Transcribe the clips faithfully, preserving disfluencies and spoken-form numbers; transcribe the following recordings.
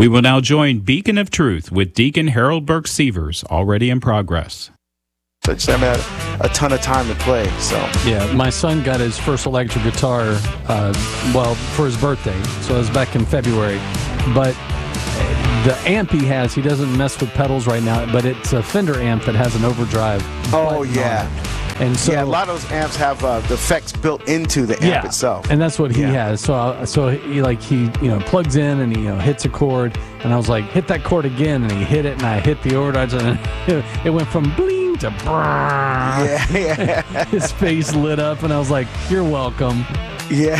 We will now join Beacon of Truth with Deacon Harold Burke Sievers, already in progress. So I just haven't had a ton of time to play. So yeah, my son got his first electric guitar, uh, well, for his birthday. So it was back in February. But the amp he has, he doesn't mess with pedals right now, but it's a Fender amp that has an overdrive. Oh, yeah. And so, yeah, a lot of those amps have uh, the effects built into the amp yeah, itself. And that's what he yeah. has. So uh, so he like he you know plugs in and he you know hits a chord, and I was like, hit that chord again, and he hit it, and I hit the order, and it went from bling to brrrr. Yeah, yeah. His face lit up, and I was like, you're welcome. Yeah.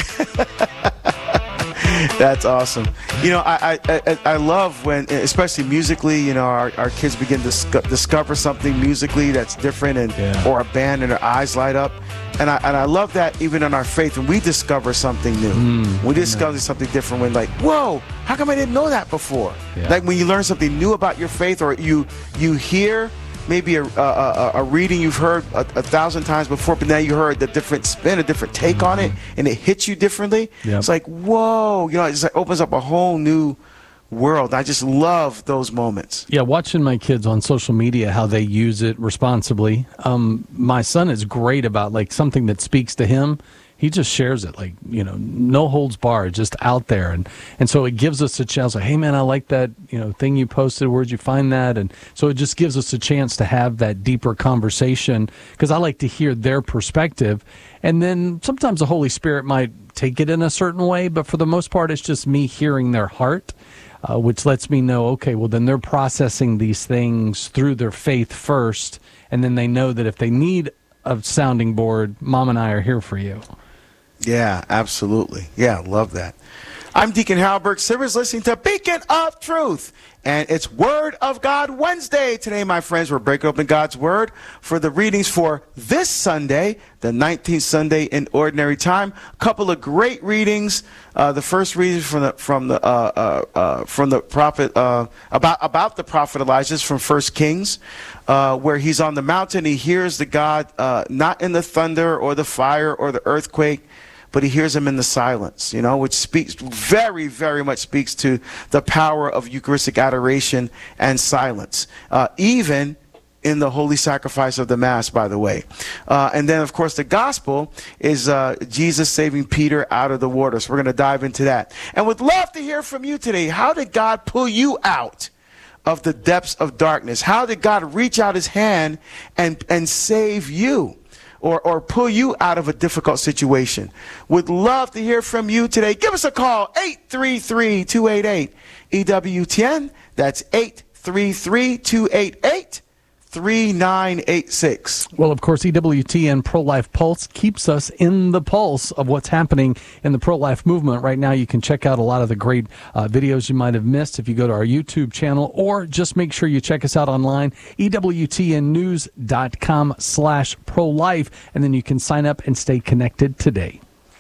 That's awesome. You know, I, I I love when, especially musically, you know, our, our kids begin to sc- discover something musically that's different, and yeah. or a band, and their eyes light up. And I and I love that even in our faith, when we discover something new, mm, we discover something different. When like, whoa, how come I didn't know that before? Yeah. Like when you learn something new about your faith, or you you hear maybe a, a, a reading you've heard a, a thousand times before, but now you heard the different spin, a different take mm-hmm. on it, and it hits you differently. Yep. It's like, whoa, you know, it just like opens up a whole new world. I just love those moments. Yeah, watching my kids on social media, how they use it responsibly. Um, my son is great about like something that speaks to him. He just shares it, like, you know, no holds barred, just out there. And, and so it gives us a chance, like, hey, man, I like that, you know, thing you posted. Where'd you find that? And so it just gives us a chance to have that deeper conversation, because I like to hear their perspective. And then sometimes the Holy Spirit might take it in a certain way, but for the most part, it's just me hearing their heart, uh, which lets me know, okay, well, then they're processing these things through their faith first, and then they know that if they need a sounding board, Mom and I are here for you. Yeah, absolutely. Yeah, love that. I'm Deacon Harold Burke Sievers, listening to Beacon of Truth. And it's Word of God Wednesday. Today, my friends, we're breaking open God's Word for the readings for this Sunday, the nineteenth Sunday in Ordinary Time. A couple of great readings. Uh, the first reading from the from the uh, uh, uh, from the prophet uh, about about the prophet Elijah is from First Kings, uh, where he's on the mountain. He hears the God uh, not in the thunder or the fire or the earthquake, but he hears him in the silence, you know, which speaks very, very much speaks to the power of Eucharistic adoration and silence, uh, even in the holy sacrifice of the Mass, by the way. Uh, and then, of course, the gospel is uh, Jesus saving Peter out of the water. So we're going to dive into that. And would love to hear from you today. How did God pull you out of the depths of darkness? How did God reach out his hand and, and save you? Or, or pull you out of a difficult situation? Would love to hear from you today. Give us a call, eight three three, two eight eight, E W T N. That's eight three three, two eight eight, three nine eight six. Well, of course, E W T N Pro-Life Pulse keeps us in the pulse of what's happening in the pro-life movement. Right now, you can check out a lot of the great uh, videos you might have missed if you go to our YouTube channel, or just make sure you check us out online, E W T N news dot com slash pro-life, and then you can sign up and stay connected today.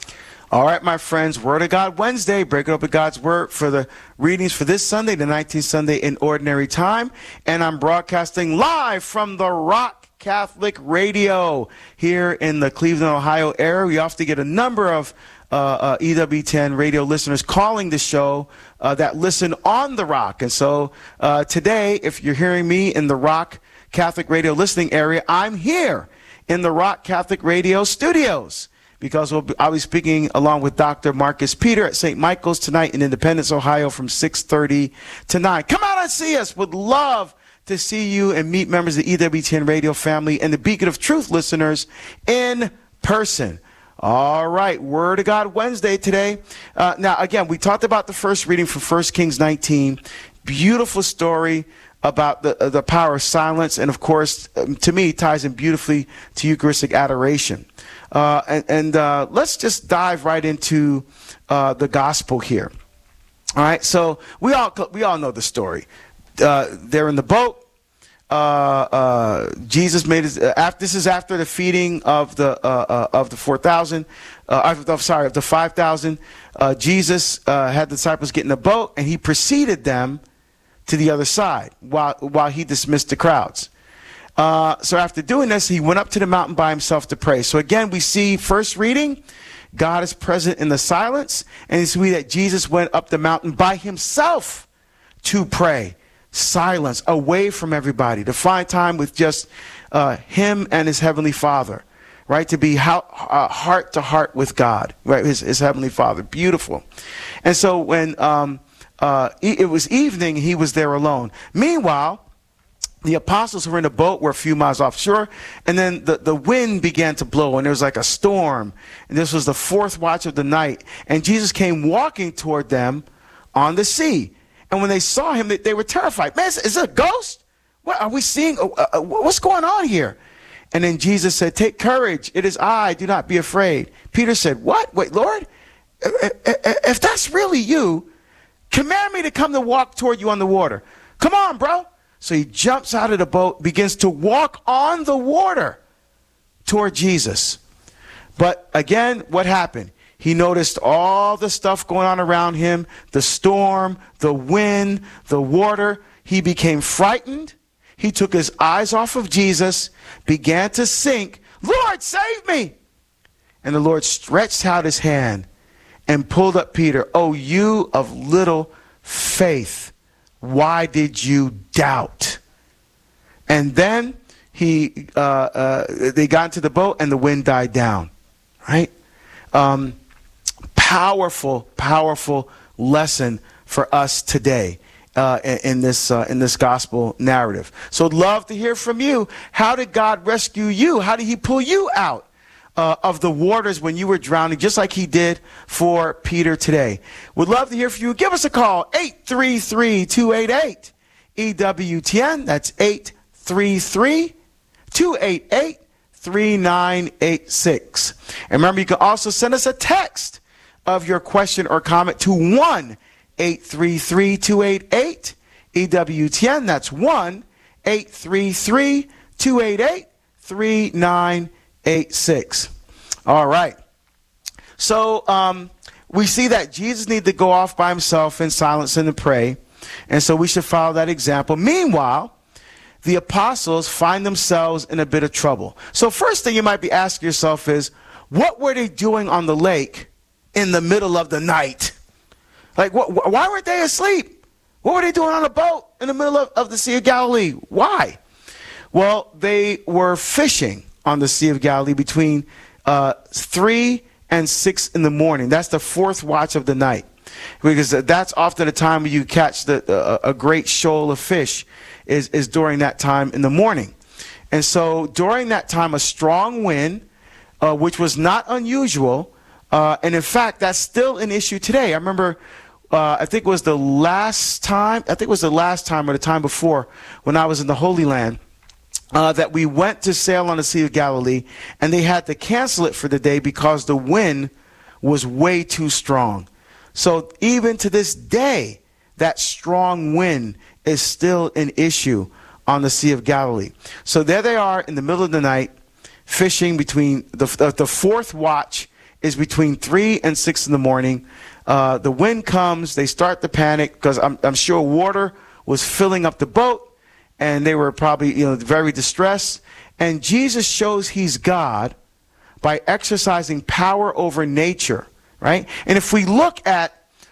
All right, my friends, Word of God Wednesday, breaking open God's Word for the readings for this Sunday, the nineteenth Sunday in Ordinary Time. And I'm broadcasting live from the Rock Catholic Radio here in the Cleveland, Ohio area. We often get a number of uh, uh, E W T N radio listeners calling the show uh, that listen on the Rock. And so uh, today, if you're hearing me in the Rock Catholic Radio listening area, I'm here in the Rock Catholic Radio studios, because we'll be, I'll be speaking along with Doctor Marcus Peter at Saint Michael's tonight in Independence, Ohio from six thirty to nine. Come out and see us. Would love to see you and meet members of the E W T N Radio family and the Beacon of Truth listeners in person. All right, Word of God Wednesday today. Uh, now, again, we talked about the first reading from First Kings nineteen. Beautiful story about the, uh, the power of silence, and, of course, um, to me, ties in beautifully to Eucharistic adoration. Uh, and and uh, let's just dive right into uh, the gospel here. All right, so we all we all know the story. Uh, they're in the boat. Uh, uh, Jesus made his. Uh, after, this is after the feeding of the uh, uh, of the four thousand. Uh, I'm sorry, of the five thousand. Uh, Jesus uh, had the disciples get in the boat, and he preceded them to the other side while while he dismissed the crowds. Uh, so after doing this, he went up to the mountain by himself to pray. So again, we see first reading, God is present in the silence, and we see that Jesus went up the mountain by himself to pray. Silence, away from everybody, to find time with just uh, him and his heavenly Father, right? To be ho- uh, heart to heart with God, right? His, his heavenly Father. Beautiful. And so when um, uh, it was evening, he was there alone. Meanwhile, the apostles who were in a boat were a few miles offshore, and then the, the wind began to blow, and there was like a storm. And this was the fourth watch of the night. And Jesus came walking toward them on the sea. And when they saw him, they, they were terrified. Man, is, is it a ghost? What are we seeing? Uh, uh, what's going on here? And then Jesus said, take courage. It is I. Do not be afraid. Peter said, what? Wait, Lord, if that's really you, command me to come to walk toward you on the water. Come on, bro. So he jumps out of the boat, begins to walk on the water toward Jesus. But again, what happened? He noticed all the stuff going on around him, the storm, the wind, the water. He became frightened. He took his eyes off of Jesus, began to sink. Lord, save me. And the Lord stretched out his hand and pulled up Peter. Oh, you of little faith, why did you doubt? And then he, uh, uh, they got into the boat and the wind died down, right? Um, powerful, powerful lesson for us today uh, in, in this uh, in this gospel narrative. So I'd love to hear from you. How did God rescue you? How did he pull you out uh, of the waters when you were drowning, just like he did for Peter today? Would love to hear from you. Give us a call, eight three three, two eight eight, E W T N. That's eight three three, two eight eight, three nine eight six. And remember, you can also send us a text of your question or comment to one eight three three, two eight eight, E W T N. That's one eight three three, two eight eight, three nine eight six. All right. So um, we see that Jesus needed to go off by himself in silence and to pray. And so we should follow that example. Meanwhile, the apostles find themselves in a bit of trouble. So first thing you might be asking yourself is, what were they doing on the lake in the middle of the night? Like, wh- why weren't they asleep? What were they doing on a boat in the middle of, of the Sea of Galilee? Why? Well, they were fishing on the Sea of Galilee between uh, three and six in the morning. That's the fourth watch of the night, because that's often the time when you catch the, uh, a great shoal of fish is, is during that time in the morning. And so during that time, a strong wind, uh, which was not unusual, Uh, and in fact, that's still an issue today. I remember, uh, I think it was the last time, I think it was the last time or the time before when I was in the Holy Land, uh, that we went to sail on the Sea of Galilee, and they had to cancel it for the day because the wind was way too strong. So even to this day, that strong wind is still an issue on the Sea of Galilee. So there they are in the middle of the night, fishing between the, the, the fourth watch is between three and six in the morning. Uh, the wind comes, they start to panic because I'm, I'm sure water was filling up the boat, and they were probably, you know, very distressed. And Jesus shows he's God by exercising power over nature, right? And if we look at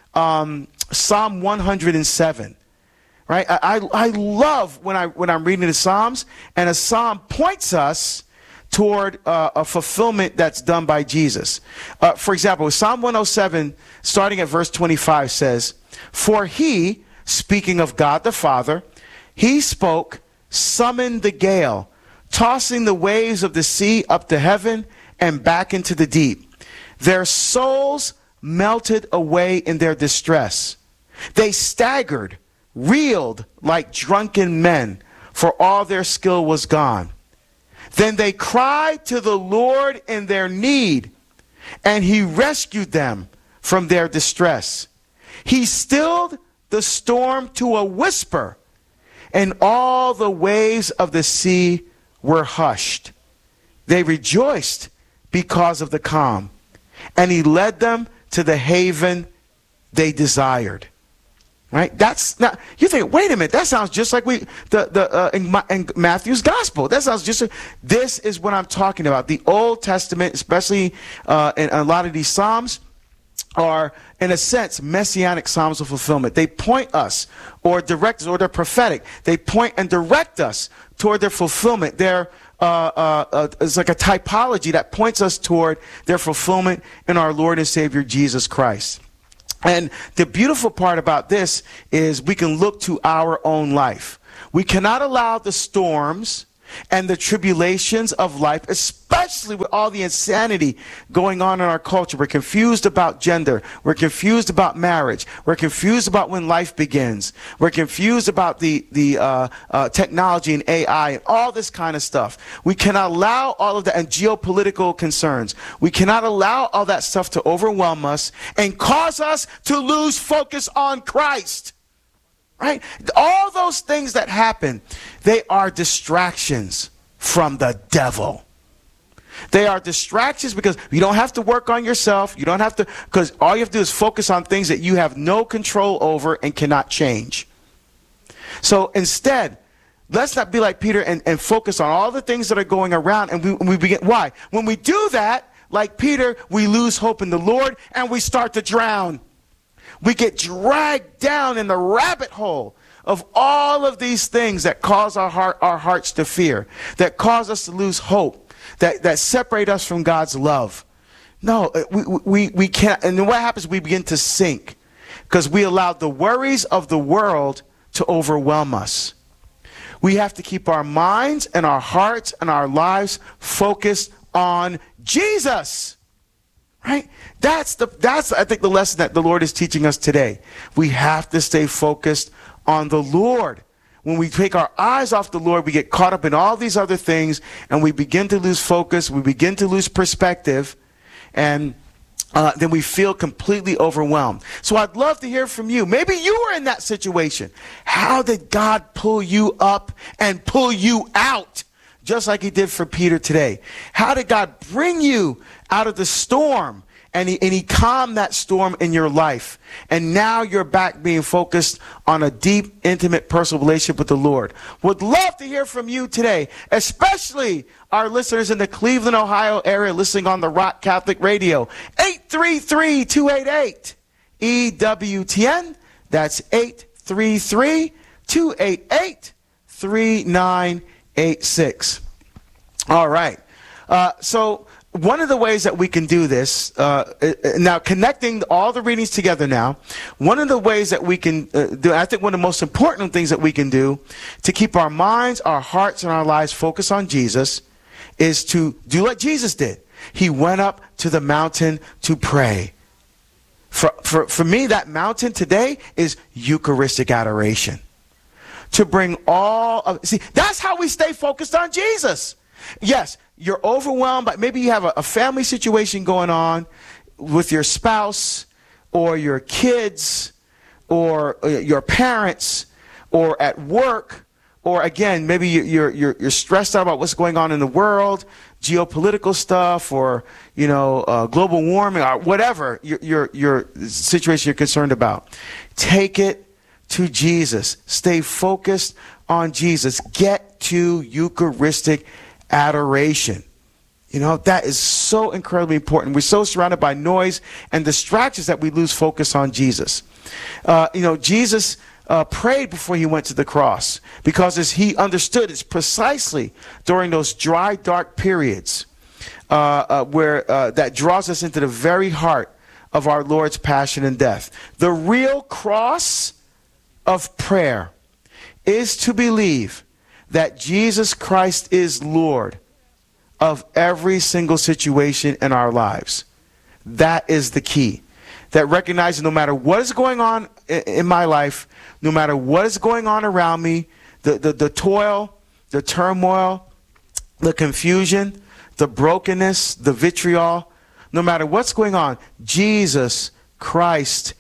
um, Psalm one hundred seven, right? I, I, I love when I when I'm reading the Psalms, and a psalm points us toward uh, a fulfillment that's done by Jesus. Uh, for example, Psalm one oh seven, starting at verse twenty-five, says, "For he," speaking of God the Father, "he spoke, summoned the gale, tossing the waves of the sea up to heaven and back into the deep. Their souls melted away in their distress. They staggered, reeled like drunken men, for all their skill was gone. Then they cried to the Lord in their need, and he rescued them from their distress. He stilled the storm to a whisper, and all the waves of the sea were hushed. They rejoiced because of the calm, and he led them to the haven they desired." Right? That's not, you think, wait a minute, that sounds just like we, the, the, uh, in, Ma, in Matthew's gospel. That sounds just, this is what I'm talking about. The Old Testament, especially uh, in a lot of these Psalms, are, in a sense, messianic psalms of fulfillment. They point us, or direct us, or they're prophetic. They point and direct us toward their fulfillment. They're uh, uh, uh, it's like a typology that points us toward their fulfillment in our Lord and Savior Jesus Christ. And the beautiful part about this is we can look to our own life. We cannot allow the storms and the tribulations of life, especially with all the insanity going on in our culture. We're confused about gender. We're confused about marriage. We're confused about when life begins. We're confused about the, the uh, uh, technology and A I and all this kind of stuff. We cannot allow all of that, and geopolitical concerns. We cannot allow all that stuff to overwhelm us and cause us to lose focus on Christ. Right? All those things that happen, they are distractions from the devil. They are distractions because you don't have to work on yourself. You don't have to, because all you have to do is focus on things that you have no control over and cannot change. So instead, let's not be like Peter and, and focus on all the things that are going around. And we, we begin, why? When we do that, like Peter, we lose hope in the Lord and we start to drown. We get dragged down in the rabbit hole of all of these things that cause our heart, our hearts to fear, that cause us to lose hope, that, that separate us from God's love. No, we, we, we can't. And then what happens? We begin to sink because we allowed the worries of the world to overwhelm us. We have to keep our minds and our hearts and our lives focused on Jesus. Right? That's the that's I think the lesson that the Lord is teaching us today. We have to stay focused on the Lord. When we take our eyes off the Lord, we get caught up in all these other things and we begin to lose focus, we begin to lose perspective, and uh, then we feel completely overwhelmed. So I'd love to hear from you. Maybe you were in that situation. How did God pull you up and pull you out? Just like he did for Peter today. How did God bring you out of the storm? And he, and he calmed that storm in your life. And now you're back being focused on a deep, intimate, personal relationship with the Lord. Would love to hear from you today, especially our listeners in the Cleveland, Ohio area listening on the Rock Catholic Radio. eight three three, two eight eight, E W T N. That's eight three three, two eight eight, three nine eight six. All right. Uh, so one of the ways that we can do this, uh, now connecting all the readings together now, one of the ways that we can uh, do, I think one of the most important things that we can do to keep our minds, our hearts, and our lives focused on Jesus is to do like Jesus did. He went up to the mountain to pray. For, for, for me, that mountain today is Eucharistic adoration. To bring all of, see, that's how we stay focused on Jesus. Yes, you're overwhelmed, but maybe you have a, a family situation going on with your spouse or your kids or uh, your parents or at work, or again, maybe you, you're, you're, you're stressed out about what's going on in the world, geopolitical stuff, or, you know, uh, global warming, or whatever your, your, your situation you're concerned about. Take it to Jesus. Stay focused on Jesus. Get to Eucharistic adoration. You know, that is so incredibly important. We're so surrounded by noise and distractions that we lose focus on Jesus. Uh, you know, Jesus uh, prayed before he went to the cross because as he understood it's precisely during those dry, dark periods uh, uh, where uh, that draws us into the very heart of our Lord's passion and death. The real cross of prayer is to believe that Jesus Christ is Lord of every single situation in our lives. That is the key. That recognizing no matter what is going on in my life, no matter what is going on around me, the, the, the toil, the turmoil, the confusion, the brokenness, the vitriol, no matter what's going on, Jesus Christ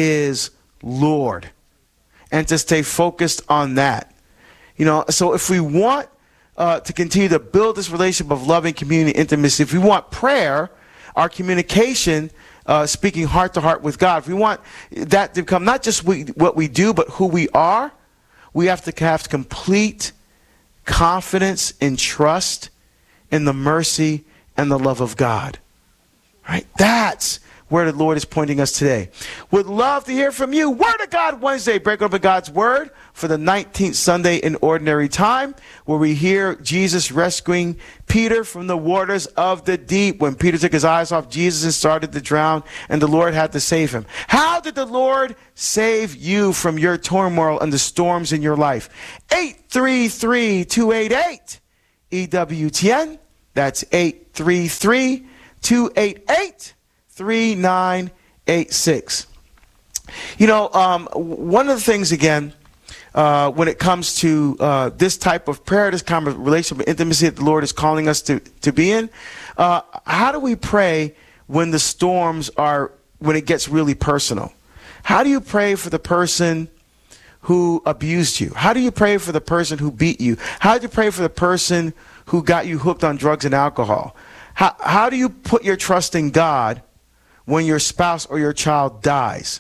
is Lord. And to stay focused on that. You know, so if we want uh, to continue to build this relationship of loving community, intimacy, if we want prayer, our communication, uh, speaking heart to heart with God, if we want that to become not just we, what we do, but who we are, we have to have complete confidence and trust in the mercy and the love of God. Right? That's where the Lord is pointing us today. Would love to hear from you. Word of God Wednesday, break open God's Word for the nineteenth Sunday in Ordinary Time, where we hear Jesus rescuing Peter from the waters of the deep when Peter took his eyes off Jesus and started to drown, and the Lord had to save him. How did the Lord save you from your turmoil and the storms in your life? eight three three, two eight eight, E W T N. That's eight three three, two eight eight, three nine eight six. You know, um, one of the things, again, uh, when it comes to uh, this type of prayer, this kind of relationship, intimacy that the Lord is calling us to, to be in, uh, how do we pray when the storms are, when it gets really personal? How do you pray for the person who abused you? How do you pray for the person who beat you? How do you pray for the person who got you hooked on drugs and alcohol? How, how do you put your trust in God when your spouse or your child dies?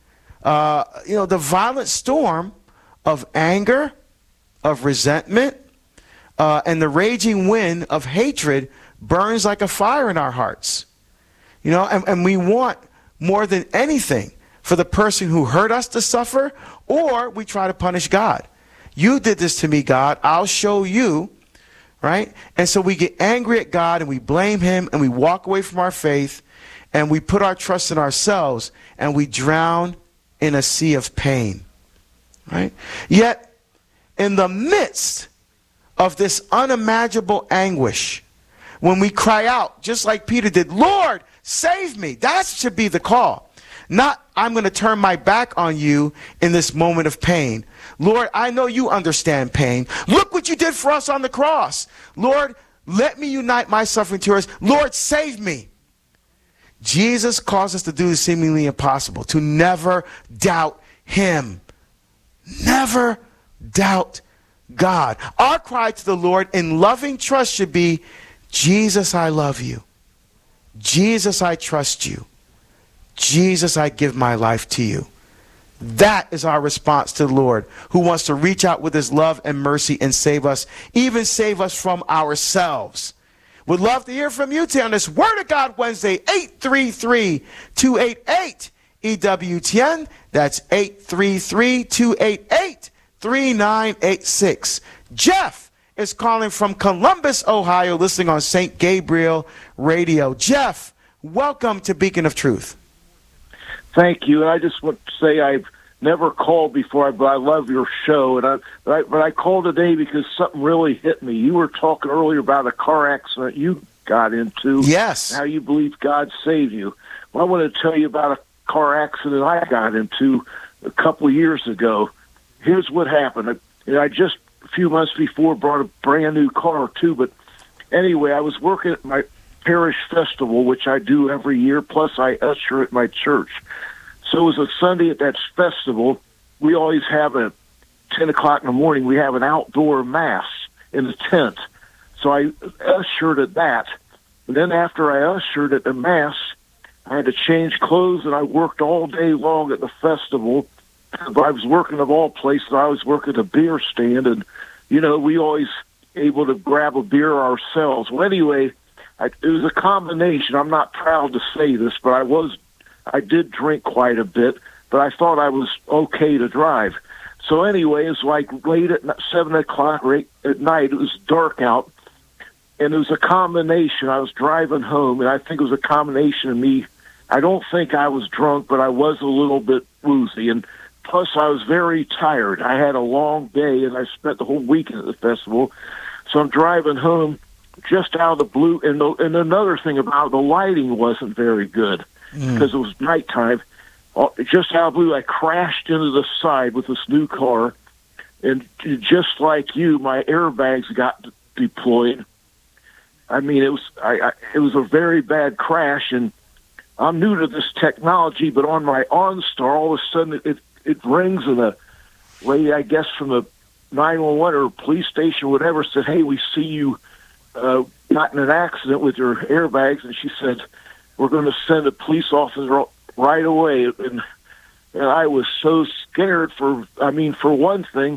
Uh, you know, the violent storm of anger, of resentment, uh, and the raging wind of hatred burns like a fire in our hearts. You know, and, and we want more than anything for the person who hurt us to suffer, or we try to punish God. You did this to me, God. I'll show you. Right? And so we get angry at God and we blame him and we walk away from our faith and we put our trust in ourselves and we drown in a sea of pain. Right? Yet, in the midst of this unimaginable anguish, when we cry out, just like Peter did, Lord, save me. That should be the call. Not, I'm going to turn my back on you in this moment of pain. Lord, I know you understand pain. Look what you did for us on the cross. Lord, let me unite my suffering to yours. Lord, save me. Jesus calls us to do the seemingly impossible, to never doubt him. Never doubt God. Our cry to the Lord in loving trust should be, Jesus, I love you. Jesus, I trust you. Jesus, I give my life to you. That is our response to the Lord, who wants to reach out with his love and mercy and save us, even save us from ourselves. Would love to hear from you today on this Word of God Wednesday, eight three three, two eight eight, E W T N. That's eight three three, two eight eight, three nine eight six. Jeff is calling from Columbus, Ohio, listening on Saint Gabriel Radio. Jeff, welcome to Beacon of Truth. Thank you. And I just want to say I've never called before, but I love your show. And I, but I, but I called today because something really hit me. You were talking earlier about a car accident you got into. Yes. How you believe God saved you. Well, I want to tell you about a car accident I got into a couple of years ago. Here's what happened. I, I just a few months before brought a brand new car too. But anyway, I was working at my parish festival, which I do every year, plus I usher at my church. So it was a Sunday at that festival. We always have a ten o'clock in the morning, we have an outdoor mass in the tent. So I ushered at that. And then after I ushered at the mass, I had to change clothes, and I worked all day long at the festival. But I was working of all places. I was working at a beer stand, and, you know, we always able to grab a beer ourselves. Well, anyway, I, it was a combination. I'm not proud to say this, but I was, I did drink quite a bit, but I thought I was okay to drive. So anyway, it's like late at seven o'clock or eight at night. It was dark out, and it was a combination. I was driving home, and I think it was a combination of me. I don't think I was drunk, but I was a little bit woozy, and plus I was very tired. I had a long day, and I spent the whole weekend at the festival. So I'm driving home just out of the blue, and, the, and another thing about the lighting wasn't very good because mm. it was nighttime. Just out of the blue, I crashed into the side with this new car, and just like you, my airbags got de- deployed. I mean, it was I, I, it was a very bad crash, and I'm new to this technology, but on my OnStar, all of a sudden it, it, it rings, and a lady, I guess, from the nine one one or police station, whatever, said, "Hey, we see you uh, got in an accident with your airbags," and she said, "We're going to send a police officer right away." And, and I was so scared for, I mean, for one thing,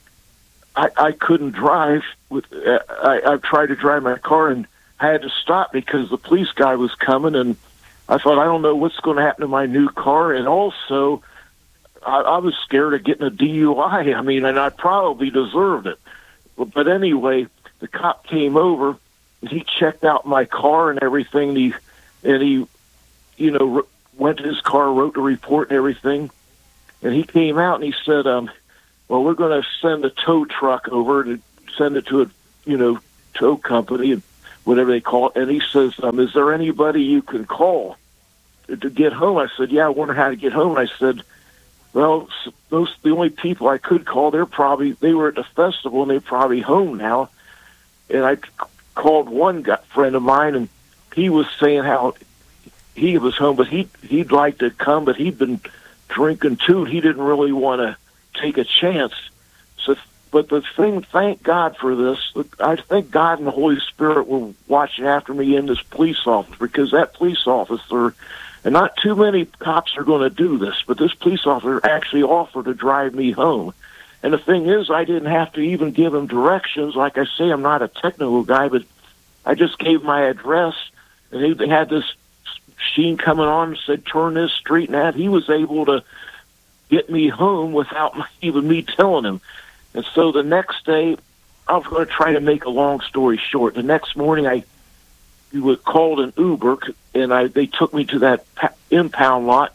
I, I couldn't drive. With uh, I, I tried to drive my car, and I had to stop because the police guy was coming, and I thought, I don't know what's going to happen to my new car. And also, I, I was scared of getting a D U I. I mean, and I probably deserved it. But, but anyway, the cop came over, and he checked out my car and everything. And he, and he you know, went to his car, wrote the report and everything. And he came out and he said, um, well, we're going to send a tow truck over to send it to a, you know, tow company, whatever they call it. And he says, um, is there anybody you can call to, to get home? I said, yeah, I wonder how to get home. And I said, well, those the only people I could call, they're probably, they were at the festival and they're probably home now. And I called one guy, friend of mine, and he was saying how he was home, but he, he'd like to come, but he'd been drinking too. He didn't really want to take a chance. So, but the thing, thank God for this. I think God and the Holy Spirit were watching after me in this police officer, because that police officer, and not too many cops are going to do this, but this police officer actually offered to drive me home. And the thing is, I didn't have to even give him directions. Like I say, I'm not a technical guy, but I just gave my address, and they had this machine coming on and said, turn this street and that. He was able to get me home without even me telling him. And so the next day, I was going to try to make a long story short. The next morning, I called an Uber, and I they took me to that impound lot.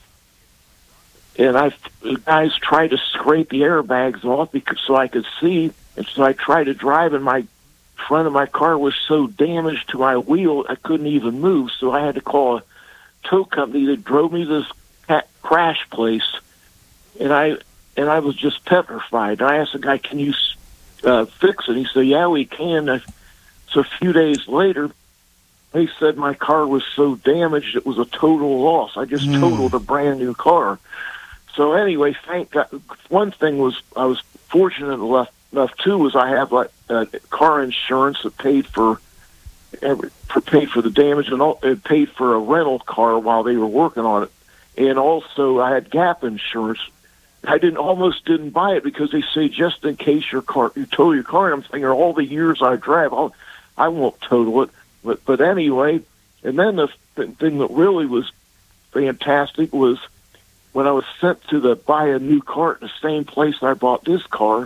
And I, the guys tried to scrape the airbags off because so I could see. And so I tried to drive, and my front of my car was so damaged to my wheel, I couldn't even move. So I had to call a tow company that drove me to this crash place. And I and I was just petrified. And I asked the guy, can you uh, fix it? He said, yeah, we can. I, so a few days later, they said my car was so damaged it was a total loss. I just mm. totaled a brand new car. So anyway, thank God. One thing was I was fortunate enough, enough too was I have like uh, car insurance that paid for every, for paid for the damage, and all, it paid for a rental car while they were working on it. And also I had gap insurance. I didn't almost didn't buy it because they say just in case your car you total your car. And I'm thinking all the years I drive, I'll, I won't total it. But but anyway, and then the th- thing that really was fantastic was when I was sent to the buy a new car at the same place I bought this car.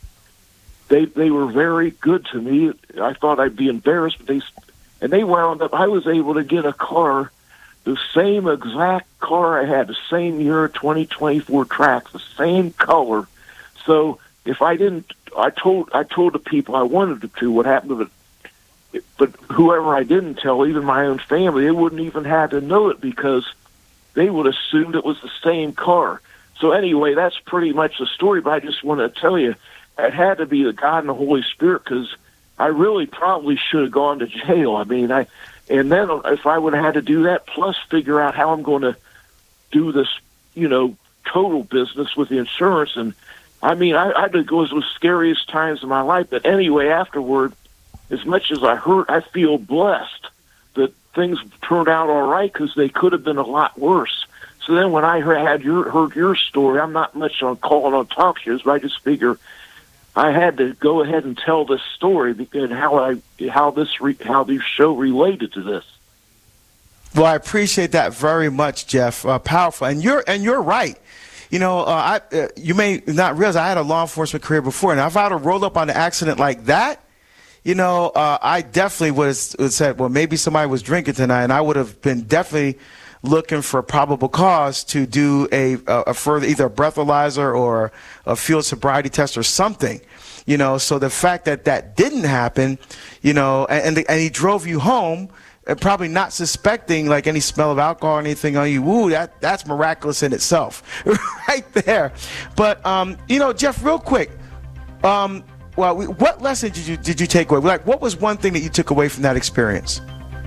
They they were very good to me. I thought I'd be embarrassed, but they and they wound up. I was able to get a car, the same exact car I had, the same year, twenty twenty-four Trax, the same color. So if I didn't, I told I told the people I wanted to what happened to it. But whoever I didn't tell, even my own family, they wouldn't even have to know it because they would assumed it was the same car. So anyway, that's pretty much the story. But I just want to tell you, it had to be the God and the Holy Spirit, because I really probably should have gone to jail. I mean, I and then if I would have had to do that, plus figure out how I'm going to do this, you know, total business with the insurance. And I mean, I, I had to go through the scariest times of my life. But anyway, afterward, as much as I hurt, I feel blessed that things turned out all right, because they could have been a lot worse. So then when I heard, had your, heard your story, I'm not much on calling on talk shows, but I just figure I had to go ahead and tell this story and how I how this re, how this show related to this. Well, I appreciate that very much, Jeff. Uh, powerful, and you're and you're right. You know, uh, I uh, you may not realize I had a law enforcement career before, and if I had to roll up on an accident like that, you know, uh, I definitely would have said, well, maybe somebody was drinking tonight, and I would have been definitely looking for probable cause to do a, a further either a breathalyzer or a field sobriety test or something, you know. So the fact that that didn't happen, you know, and and, the, and he drove you home, and probably not suspecting like any smell of alcohol or anything on you. Ooh, that that's miraculous in itself, right there. But um, you know, Jeff, real quick, um. Well, what lesson did you did you take away? Like, what was one thing that you took away from that experience?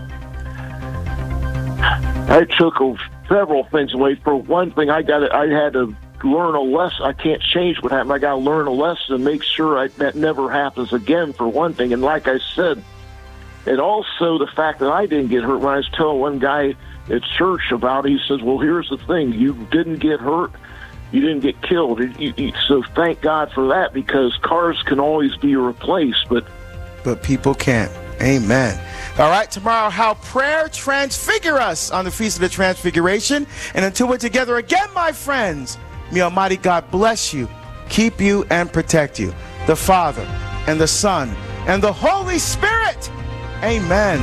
I took several things away. For one thing, I got I had to learn a lesson. I can't change what happened. I got to learn a lesson and make sure I, that never happens again. For one thing, and like I said, and also the fact that I didn't get hurt. When I was telling one guy at church about it, he says, "Well, here's the thing: you didn't get hurt." You didn't get killed. You, you, so thank God for that, because cars can always be replaced, but but people can't. Amen. All right, tomorrow, how prayer transfigure us on the Feast of the Transfiguration. And until we're together again, my friends, may Almighty God bless you, keep you, and protect you. The Father, and the Son, and the Holy Spirit. Amen.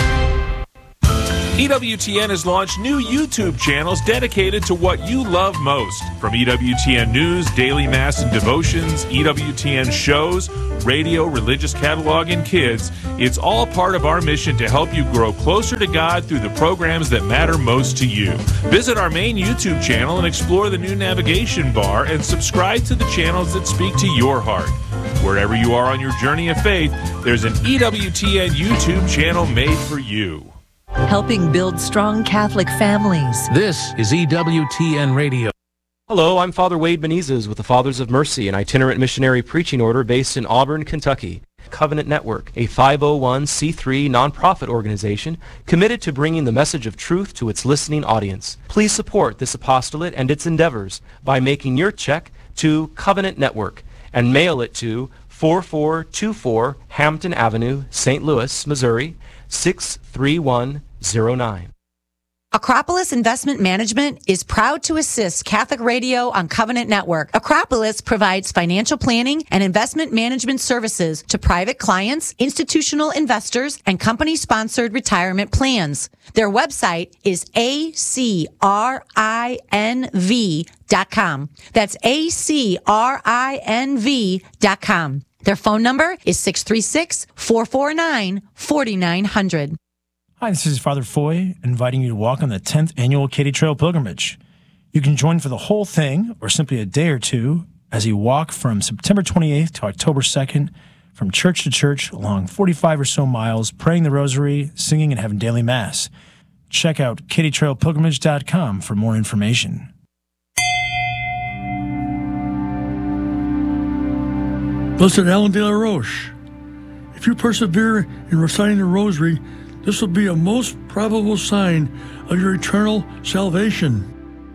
E W T N has launched new YouTube channels dedicated to what you love most. From E W T N News, Daily Mass and Devotions, E W T N shows, radio, religious catalog, and kids, it's all part of our mission to help you grow closer to God through the programs that matter most to you. Visit our main YouTube channel and explore the new navigation bar and subscribe to the channels that speak to your heart. Wherever you are on your journey of faith, there's an E W T N YouTube channel made for you. Helping build strong Catholic families. This is E W T N Radio. Hello, I'm Father Wade Benitez with the Fathers of Mercy, an itinerant missionary preaching order based in Auburn, Kentucky. Covenant Network, a five oh one c three nonprofit organization committed to bringing the message of truth to its listening audience. Please support this apostolate and its endeavors by making your check to Covenant Network and mail it to four four two four Hampton Avenue, Saint Louis, Missouri, six three one zero nine. Acropolis Investment Management is proud to assist Catholic Radio on Covenant Network. Acropolis provides financial planning and investment management services to private clients, institutional investors, and company-sponsored retirement plans. Their website is A C R I N V dot com. That's A C R I N V dot com. Their phone number is six three six, four four nine, four nine zero zero. Hi, this is Father Foy, inviting you to walk on the tenth Annual Katy Trail Pilgrimage. You can join for the whole thing, or simply a day or two, as you walk from September twenty-eighth to October second, from church to church, along forty-five or so miles, praying the rosary, singing, and having daily mass. Check out katy trail pilgrimage dot com for more information. Blessed Alan de la Roche, if you persevere in reciting the rosary, this will be a most probable sign of your eternal salvation.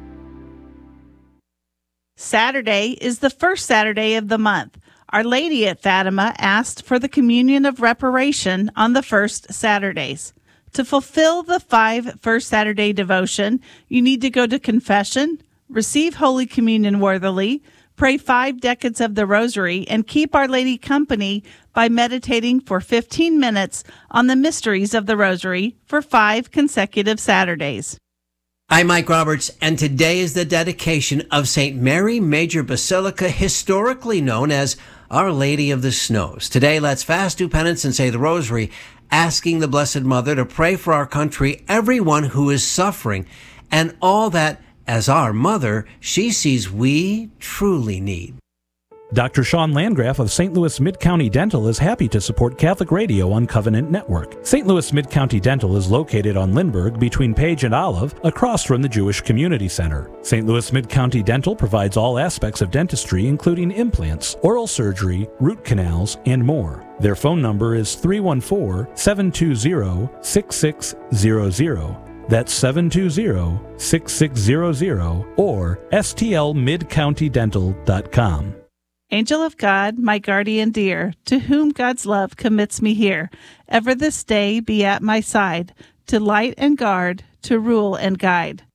Saturday is the first Saturday of the month. Our Lady at Fatima asked for the communion of reparation on the first Saturdays. To fulfill the five First Saturday devotion, you need to go to confession, receive Holy Communion worthily, pray five decades of the Rosary, and keep Our Lady company by meditating for fifteen minutes on the mysteries of the Rosary for five consecutive Saturdays. I'm Mike Roberts, and today is the dedication of Saint Mary Major Basilica, historically known as Our Lady of the Snows. Today, let's fast, do penance, and say the Rosary, asking the Blessed Mother to pray for our country, everyone who is suffering, and all that, as our mother, she sees we truly need. Doctor Sean Landgraf of Saint Louis Mid-County Dental is happy to support Catholic Radio on Covenant Network. Saint Louis Mid-County Dental is located on Lindbergh between Page and Olive, across from the Jewish Community Center. Saint Louis Mid-County Dental provides all aspects of dentistry, including implants, oral surgery, root canals, and more. Their phone number is three one four, seven two zero, six six zero zero. That's seven two zero, six six zero zero or S T L mid county dental dot com. Angel of God, my guardian dear, to whom God's love commits me here, ever this day be at my side, to light and guard, to rule and guide.